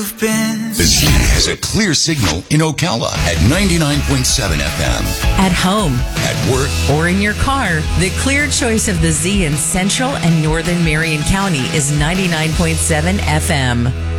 you've been. The Z has a clear signal in Ocala at 99.7 FM. At home, At work, or in your car, the clear choice of the Z in Central and Northern Marion County is 99.7 FM.